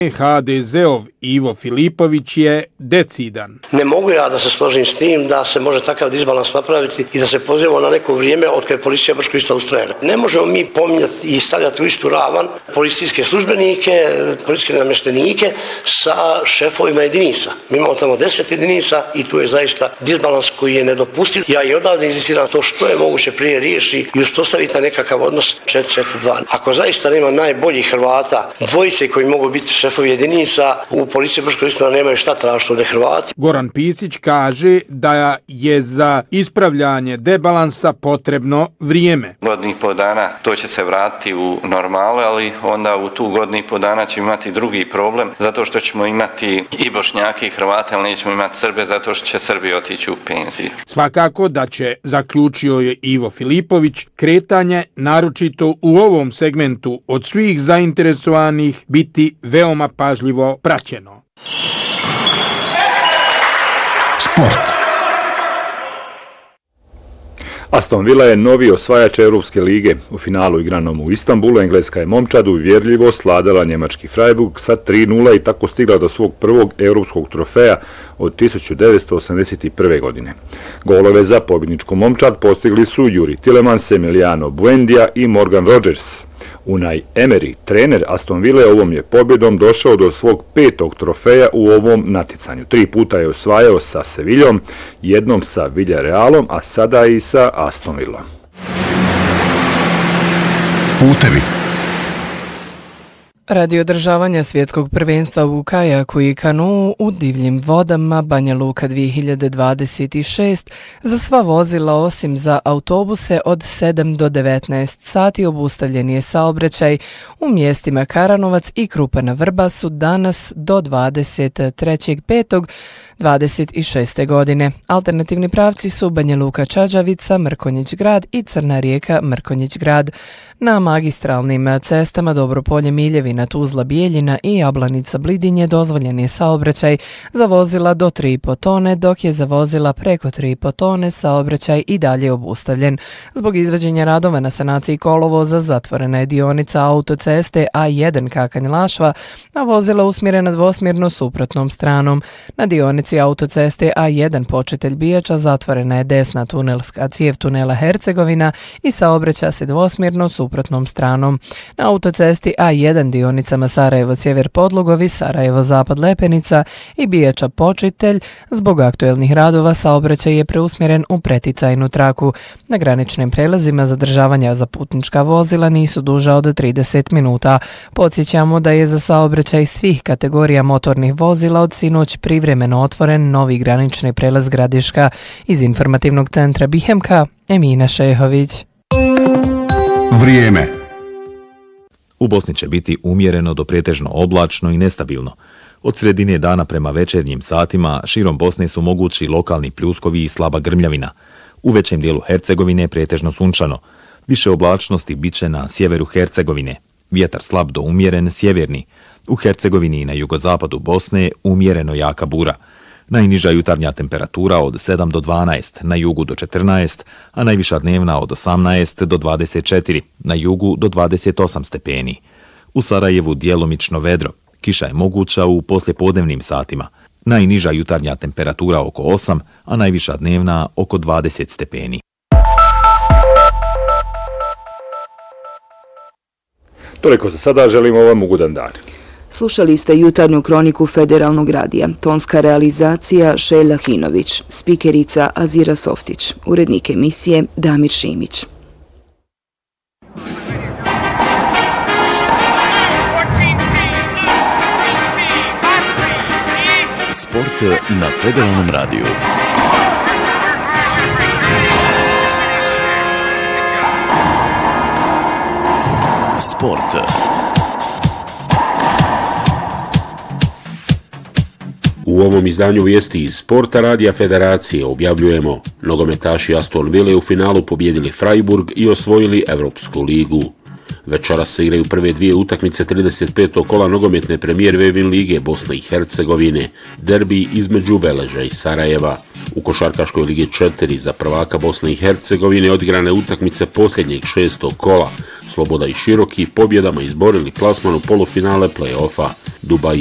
HDZ-ov Ivo Filipović je decidan. Ne mogu ja da se složim s tim da se može takav disbalans napraviti i da se pozivamo na neko vrijeme od kada je policija Brčko isto ustrojena. Ne možemo mi pominjati i stavljati u istu ravan policijske službenike, policijske namještenike sa šefovima jedinica. Mi imamo tamo 10 jedinica i tu je zaista disbalans koji je nedopustiv. Ja i odavde inzistiram to što je moguće prije riješi i uspostaviti nekakav odnos 4-4-2. Ako zaista nema najboljih Hrvata, dvojice koji mogu biti šefovi jedinica, u policiji Brčko isto nemaju šta tražiti ovdje Hrvati. Goran Pisić kaže da je za ispravljanje debalansa potrebno vrijeme. Godinu i pol dana to će se vratiti u normalu, ali onda u tu godinu i pol dana ćemo imati drugi problem, zato što ćemo imati i Bošnjake i Hrvate, ali nećemo imati Srbe, zato što će Srbi otići u penziju. Svakako da će, zaključio je Ivo Filipović, kretanje, naročito u ovom segmentu od svih zainteresovanih, biti veoma pažljivo praćeno. Sport. Aston Villa je novi osvajač Europske lige. U finalu igranom u Istanbulu Engleska je momčadu uvjerljivo sladala njemački Freiburg sa 3:0 i tako stigla do svog prvog europskog trofeja od 1981. godine. Golove za pobjedničku momčad postigli su Juri Tielemans, Emiliano Buendia i Morgan Rogers. Unai Emery, trener Aston Ville, ovom je pobjedom došao do svog 5. trofeja u ovom natjecanju. 3 puta je osvajao sa Sevillom, jednom sa Villarrealom, a sada i sa Aston Villom. Putevi. Radi održavanja svjetskog prvenstva u kajaku i kanuu u divljim vodama Banja Luka 2026 za sva vozila osim za autobuse od 7 do 19 sati obustavljen je saobraćaj u mjestima Karanovac i Krupana Vrba su danas do 23.5.26. godine. Alternativni pravci su Banja Luka Čađavica, Mrkonjić grad i Crna Rijeka Mrkonjić grad. Na magistralnim cestama Dobropolje Miljevina, Tuzla Bijeljina i Jablanica Blidinje dozvoljen je saobraćaj za vozila do 3,5 tone, dok je za vozila preko 3,5 tone saobraćaj i dalje obustavljen. Zbog izvođenja radova na sanaciji kolovoza zatvorena je dionica autoceste A1 Kakanj-Lašva, a vozila usmjerena dvosmjerno suprotnom stranom. Na dionici autoceste A1 Početelj Bijača zatvorena je desna tunelska cijev tunela Hercegovina i saobraća se dvosmjerno suprotnom stranom. Na autocesti A1 dionicama Sarajevo-Sjever Podlugovi, Sarajevo-Zapad Lepenica i Bijača Počitelj zbog aktuelnih radova saobraćaj je preusmjeren u preticajnu traku. Na graničnim prelazima zadržavanja za putnička vozila nisu duža od 30 minuta. Podsjećamo da je za saobraćaj svih kategorija motornih vozila od sinoć privremeno otvoren novi granični prelaz Gradiška. Iz informativnog centra Bihemka, Emina Šehović. Vrijeme. U Bosni će biti umjereno do pretežno oblačno i nestabilno. Od sredine dana prema večernjim satima širom Bosne su mogući lokalni pljuskovi i slaba grmljavina. U većem dijelu Hercegovine pretežno sunčano. Više oblačnosti biće na sjeveru Hercegovine. Vjetar slab do umjeren sjeverni. U Hercegovini i na jugozapadu Bosne umjereno jaka bura. Najniža jutarnja temperatura od 7 do 12, na jugu do 14, a najviša dnevna od 18 do 24, na jugu do 28 stepeni. U Sarajevu djelomično vedro, kiša je moguća u poslijepodnevnim satima. Najniža jutarnja temperatura oko 8, a najviša dnevna oko 20 stepeni. Toliko za sada, želimo vam ugodan dan. Slušali ste jutarnju kroniku Federalnog radija. Tonska realizacija Šejla Hinović, spikerica Azira Softić, urednik emisije Damir Šimić. Sport na Federalnom radiju. Sport. U ovom izdanju vijesti iz Sporta Radija Federacije objavljujemo: nogometaši Aston Ville u finalu pobjedili Freiburg i osvojili Evropsku ligu. Večeras se igraju prve dvije utakmice 35. kola nogometne premijer Vevin lige Bosne i Hercegovine, derbi između Veleža i Sarajeva. U košarkaškoj ligi 4 za prvaka Bosne i Hercegovine odigrane utakmice posljednjeg 6. kola. Sloboda i Široki pobjedama izborili plasman u polufinale play-offa. Dubaj